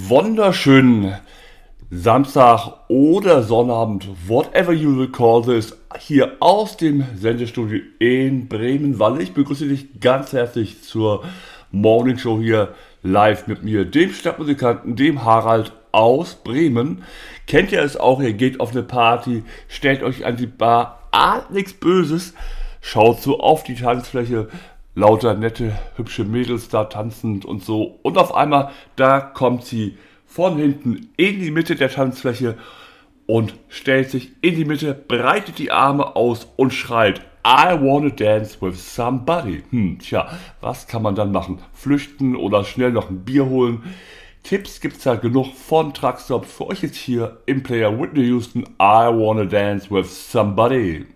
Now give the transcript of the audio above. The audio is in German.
wunderschönen Samstag oder Sonnabend, whatever you will call this, hier aus dem Sendestudio in Bremen-Walle. Ich begrüße dich ganz herzlich zur Morning Show hier live mit mir, dem Stadtmusikanten, dem Harald aus Bremen. Kennt ihr es auch, ihr geht auf eine Party, stellt euch an die Bar, ahnt nichts Böses, schaut so auf die Tanzfläche, lauter nette, hübsche Mädels da tanzend und so. Und auf einmal, da kommt sie von hinten in die Mitte der Tanzfläche und stellt sich in die Mitte, breitet die Arme aus und schreit: I wanna dance with somebody. Tja, was kann man dann machen? Flüchten oder schnell noch ein Bier holen? Tipps gibt's da genug von Truckstop. Für euch jetzt hier im Player Whitney Houston, I wanna dance with somebody.